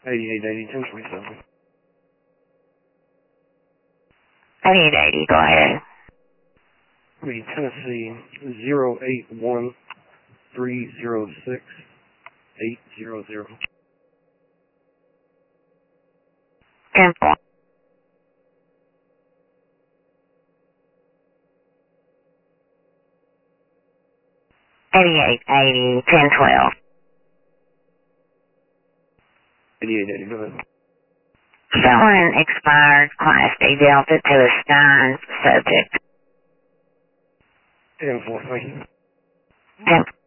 8880, 1027. 8880, go ahead. The Tennessee 081306800. 10-4. 8880, 1012. 8880, go ahead. Showing expired Class D Delta to a Stein subject. 10-4, thank you. 10